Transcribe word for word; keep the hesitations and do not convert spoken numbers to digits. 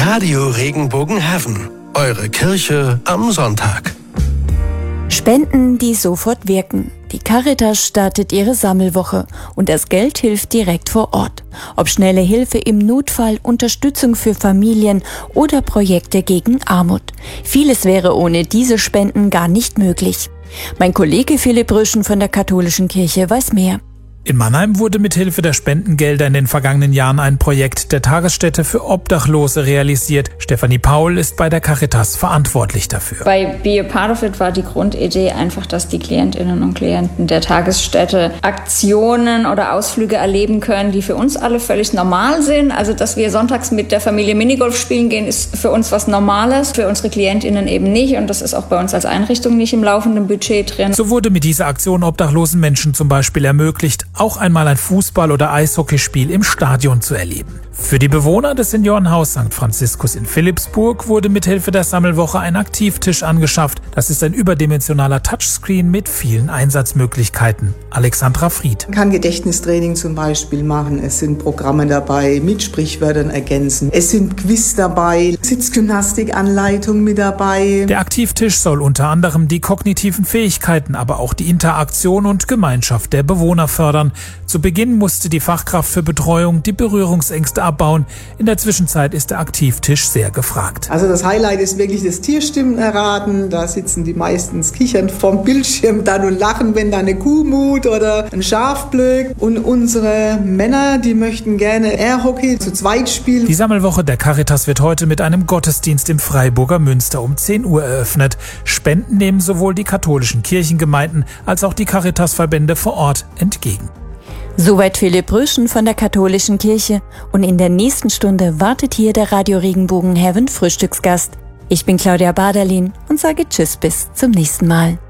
Radio Regenbogen Heaven. Eure Kirche am Sonntag. Spenden, die sofort wirken. Die Caritas startet ihre Sammelwoche und das Geld hilft direkt vor Ort. Ob schnelle Hilfe im Notfall, Unterstützung für Familien oder Projekte gegen Armut. Vieles wäre ohne diese Spenden gar nicht möglich. Mein Kollege Philipp Röschen von der Katholischen Kirche weiß mehr. In Mannheim wurde mithilfe der Spendengelder in den vergangenen Jahren ein Projekt der Tagesstätte für Obdachlose realisiert. Stefanie Paul ist bei der Caritas verantwortlich dafür. Bei Be a Part of It war die Grundidee einfach, dass die Klientinnen und Klienten der Tagesstätte Aktionen oder Ausflüge erleben können, die für uns alle völlig normal sind. Also, dass wir sonntags mit der Familie Minigolf spielen gehen, ist für uns was Normales, für unsere Klientinnen eben nicht. Und das ist auch bei uns als Einrichtung nicht im laufenden Budget drin. So wurde mit dieser Aktion obdachlosen Menschen zum Beispiel ermöglicht, auch einmal ein Fußball- oder Eishockeyspiel im Stadion zu erleben. Für die Bewohner des Seniorenhaus Sankt Franziskus in Philippsburg wurde mithilfe der Sammelwoche ein Aktivtisch angeschafft. Das ist ein überdimensionaler Touchscreen mit vielen Einsatzmöglichkeiten. Alexandra Fried. Man kann Gedächtnistraining zum Beispiel machen. Es sind Programme dabei, mit Sprichwörtern ergänzen. Es sind Quiz dabei, Sitzgymnastikanleitung mit dabei. Der Aktivtisch soll unter anderem die kognitiven Fähigkeiten, aber auch die Interaktion und Gemeinschaft der Bewohner fördern. Zu Beginn musste die Fachkraft für Betreuung die Berührungsängste abbauen. In der Zwischenzeit ist der Aktivtisch sehr gefragt. Also das Highlight ist wirklich das Tierstimmen erraten. Da sitzen die meistens kichernd vorm Bildschirm dann und lachen, wenn da eine Kuh mut oder ein Schaf blökt. Und unsere Männer, die möchten gerne Airhockey zu zweit spielen. Die Sammelwoche der Caritas wird heute mit einem Gottesdienst im Freiburger Münster um zehn Uhr eröffnet. Spenden nehmen sowohl die katholischen Kirchengemeinden als auch die Caritas-Verbände vor Ort entgegen. Soweit Philipp Röschen von der Katholischen Kirche und in der nächsten Stunde wartet hier der Radio Regenbogen Heaven Frühstücksgast. Ich bin Claudia Baderlin und sage Tschüss bis zum nächsten Mal.